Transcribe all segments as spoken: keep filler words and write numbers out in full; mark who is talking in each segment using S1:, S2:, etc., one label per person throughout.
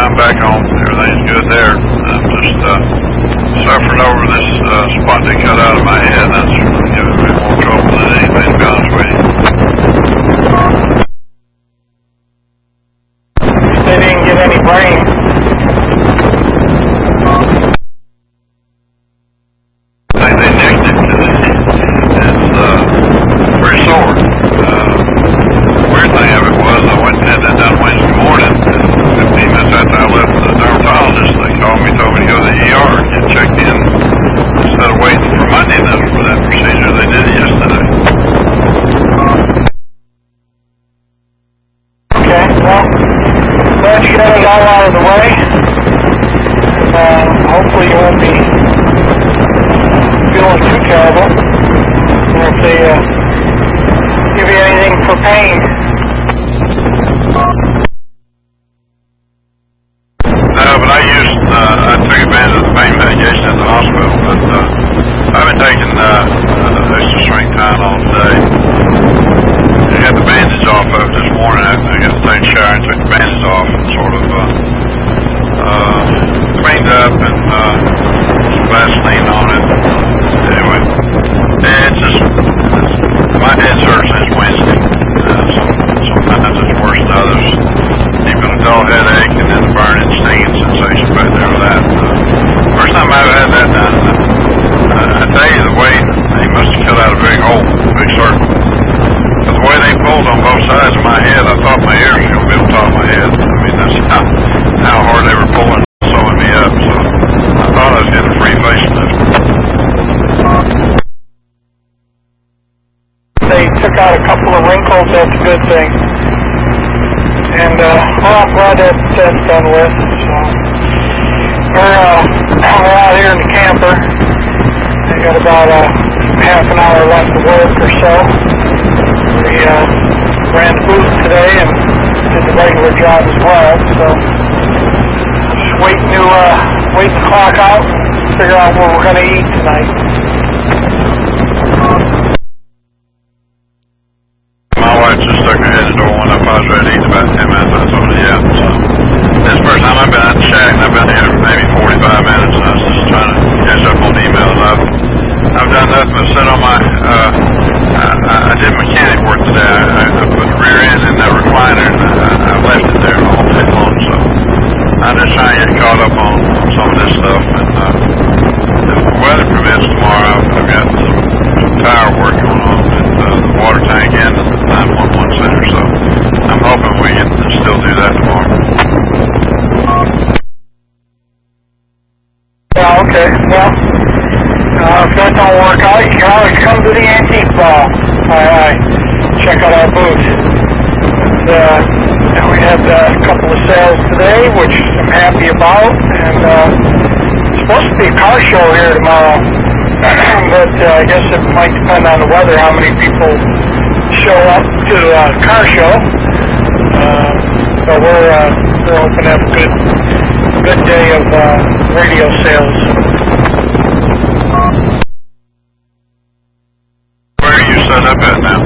S1: I'm back home. Everything's good there. I'm just uh, suffering over this uh, spot they cut out of my head. That's giving me more trouble than anything, to be honest with you.
S2: They didn't get any brain.
S1: They, they nicked it. It's uh, pretty sore. Uh, weird thing of it was I went and had that done Wednesday morning, and fifteen minutes after I left the dermatologist, they called me, told me to go to the E R and get checked in. Instead of waiting for Monday night for that procedure, they did it yesterday.
S2: Okay, well, glad you got it all out of the way. And, uh, hopefully you won't be feeling too terrible. And if they uh, give you anything for pain.
S1: No, but I used, uh, I took advantage of the pain medication at the hospital, but uh, I've been taking uh, uh, extra strength Tylenol today. I got the bandage off of it this morning. I, I got to take a shower and took the bandage off and sort of uh, uh, cleaned up and uh, some Vaseline on it. Anyway, it's just, it's, my head hurts since Wednesday. Uh, some, sometimes it's worse than others. Even a dull headache and then the burning, stinging sensation back there with that. Uh, first time I ever had that done. Uh, I tell you, the way they must have cut out a big hole, a big circle. But the way they pulled on both sides of my head, I thought my ears were going to be on top of my head. I mean, that's how, how hard they were pulling, sewing me up. So I thought I was getting a free facelift.
S2: They took out a couple of wrinkles, that's a good thing. And, uh, well, I'm glad that that's done with. So, we're, uh, we're out here in the camper. We got about uh, half an hour left of work or so. We uh, ran the booth today and did the regular job as well. So, just waiting to, uh, wait the clock out, figure out what we're going to eat tonight.
S1: My wife just stuck her head in the door when I was ready to eat about ten minutes. I told her, yeah. So, this is the first time I've been at the shack, and I've been here for maybe forty-five minutes, and I was just trying to catch up on emails. I've, I've done nothing but sit on my, uh, I, I did mechanic work today. I, I, I put the rear end in that recliner, and I, I left it there all day long, so I'm just trying to get caught up on, on some of this stuff, and uh, if the weather permits tomorrow, I've, I've got some, some tire work going on at uh, the water tank and the nine one one center, so I'm hoping we can still do that tomorrow.
S2: Yeah, okay. Well, uh, if that don't work out, you can always come to the Antique Ball. I, I check out our booth. And, uh, and we had uh, a couple of sales today, which I'm happy about. And uh, it's supposed to be a car show here tomorrow. But uh, I guess it might depend on the weather how many people show up to the uh, car show. Uh, but we're, uh, we're hoping to have a good, good day of uh, radio sales.
S1: Where are you set up at now?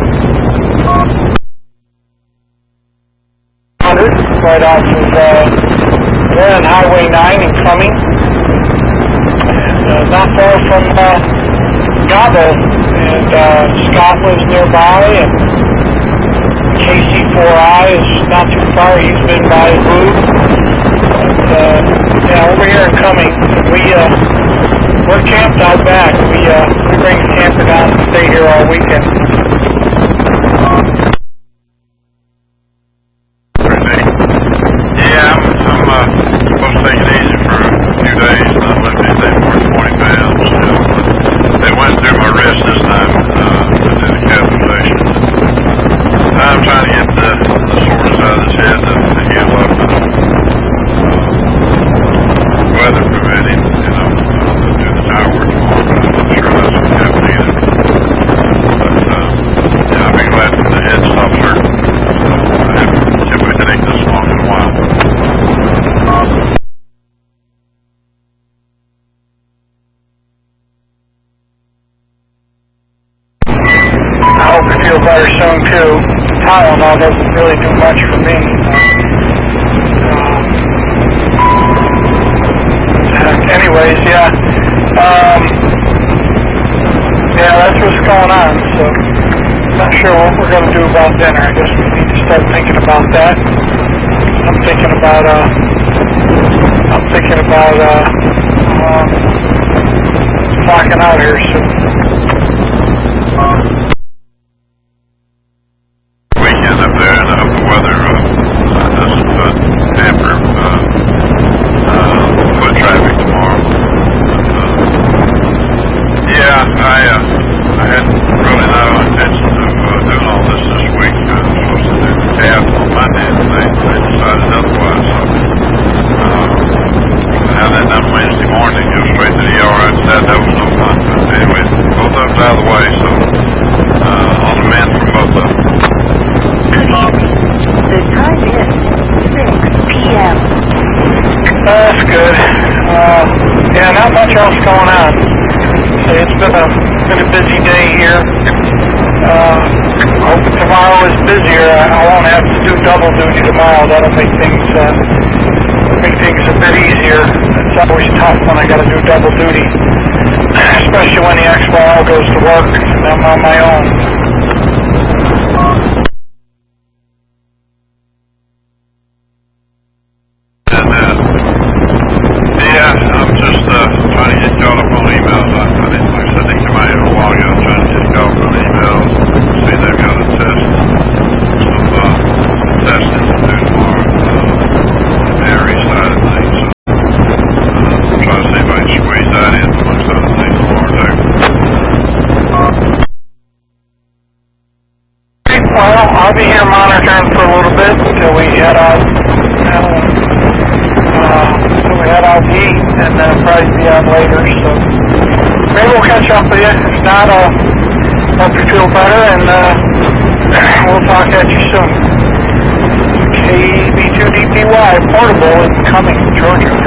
S2: Right off of uh, we're on Highway nine in Cumming. And uh, not far from uh, Gabo. And uh, Scott lives nearby, and K C four I is not too far. He's been by the booth. But, uh, yeah, over here in Cumming, we, uh, we're camped out back. We, uh, we bring the camper down and stay here all weekend.
S1: Yeah, I'm, I'm uh, supposed to take it easy for a few days, not lift anything more than twenty pounds. You know, they went through my wrist this time uh, to do the catheterization. I'm trying to get the, the soreness out of his head to, to heal up. And, uh, weather permitting, you know, I'll do the tire work tomorrow, but I'm not sure that's going to happen either. But, uh, yeah, I'll be glad when the head stops hurting. I haven't had a headache this long in a while.
S2: I hope you feel better soon too. Tylenol doesn't really do much for me. Uh, Um, yeah, that's what's going on, so not sure what we're going to do about dinner. I guess we need to start thinking about that. I'm thinking about, uh, I'm thinking about, uh, um, clocking out here soon.
S1: Weekend up there, and I hope the weather uh, doesn't uh, hamper uh, uh, foot traffic tomorrow. But, uh, yeah, I uh, I had really no intention of uh, doing all this this week. I was supposed to do the tab on Monday, and they, they decided otherwise. So, uh, I had that done Wednesday morning, go straight to the E R. I said that was no fun. But anyway, both of them's out of the way, so uh, on the mend from both of them.
S3: Good evening. The time is six p m
S2: That's good. Uh, yeah, not much else going on. It's been a been a busy day here. Uh, I hope tomorrow is busier. I won't have to do double duty tomorrow. That'll make things uh, make things a bit easier. It's always tough when I got to do double duty, especially when the Expo all goes to work and I'm on my own.
S1: And, uh, yeah, I'm just uh, trying to get caught up on emails. I, I didn't, like I said, I think I might a while ago, trying to get caught up on emails. See, they've got a test, some uh, testing to do tomorrow, uh, the dairy side of things. So, uh, I'm trying to see if I can squeeze that in amongst other things tomorrow, too.
S2: Well, I'll be here monitoring for a little bit until we head out. Uh, until we head out to eat, and then it'll probably be on later. So maybe we'll catch up with you. If not, I'll hope you feel better, and uh, we'll talk at you soon. K B two D P Y portable is coming, Georgia.